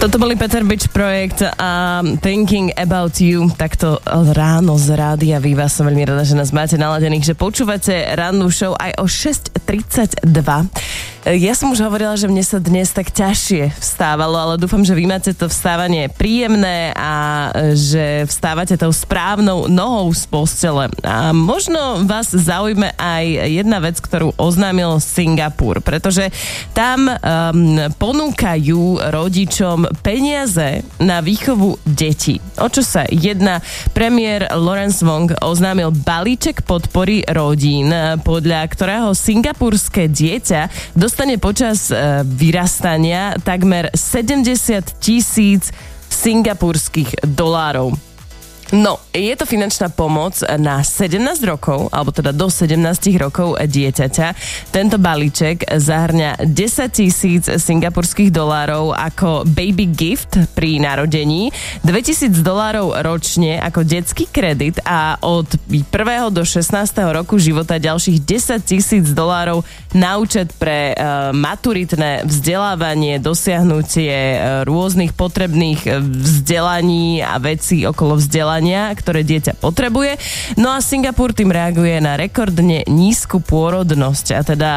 Toto boli Peter Beach Projekt a Thinking About You. Takto ráno z Rádia Viva. Som veľmi rada, že nás máte naladených, že počúvate rannú show aj o 6:32. Ja som už hovorila, že mne sa dnes tak ťažšie vstávalo, ale dúfam, že vy máte to vstávanie príjemné a že vstávate tou správnou nohou z postele. A možno vás zaujme aj jedna vec, ktorú oznámil Singapur, pretože tam ponúkajú rodičom peniaze na výchovu detí. O čo sa jedná? Premiér Lawrence Wong oznámil balíček podpory rodín, podľa ktorého singapurské dieťa dostane počas vyrastania takmer 70,000 singapurských dolárov. No, je to finančná pomoc na 17 rokov, alebo teda do 17 rokov dieťaťa. Tento balíček zahrňa 10,000 singapurských dolárov ako baby gift pri narodení, 2,000 dolárov ročne ako detský kredit a od 1. do 16. roku života ďalších 10,000 dolárov na účet pre maturitné vzdelávanie, dosiahnutie rôznych potrebných vzdelaní a vecí okolo vzdelania, ktoré dieťa potrebuje. No a Singapur tým reaguje na rekordne nízku pôrodnosť, a teda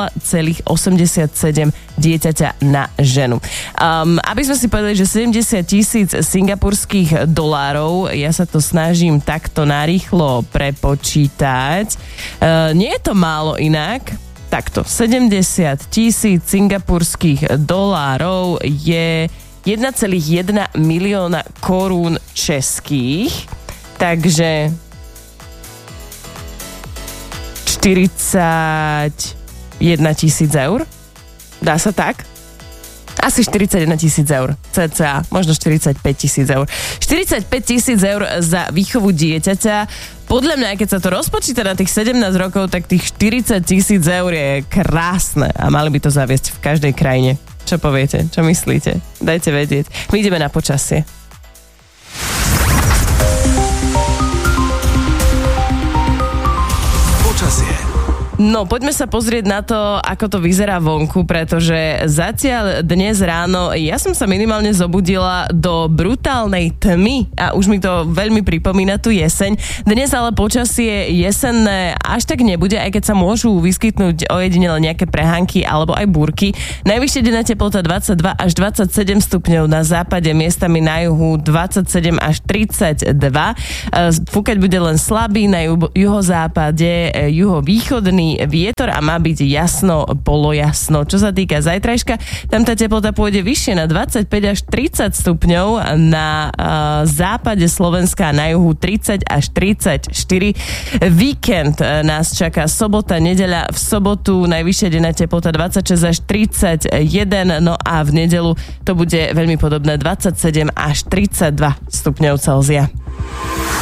0,87 dieťaťa na ženu. Aby sme si povedali, že 70,000 singapurských dolárov, ja sa to snažím takto narýchlo prepočítať. Nie je to málo inak. Takto, 70,000 singapurských dolárov je 1,1 milióna korún českých, takže 41,000 eur. Dá sa tak? Asi 41,000 eur. cca, možno 45,000 eur. 45,000 eur za výchovu dieťaťa. Podľa mňa, keď sa to rozpočíta na tých 17 rokov, tak tých 40,000 eur je krásne a mali by to zaviesť v každej krajine. Čo poviete? Čo myslíte? Dajte vedieť. My ideme na počasie. Počasie. No, poďme sa pozrieť na to, ako to vyzerá vonku, pretože zatiaľ dnes ráno ja som sa minimálne zobudila do brutálnej tmy a už mi to veľmi pripomína tú jeseň. Dnes ale počasie jesenné až tak nebude, aj keď sa môžu vyskytnúť ojedinele nejaké prehánky alebo aj búrky. Najvyššia denná teplota 22 až 27 stupňov na západe, miestami na juhu 27 až 32. Fúkať bude len slabý na juhozápade, juhovýchodný vietor a má byť jasno, polojasno. Čo sa týka zajtrajška, tam tá teplota pôjde vyššie na 25 až 30 stupňov, na západe Slovenska a na juhu 30 až 34. Víkend nás čaká sobota, nedeľa. V sobotu najvyššia denná teplota 26 až 31, no a v nedeľu to bude veľmi podobné 27 až 32 stupňov Celzia.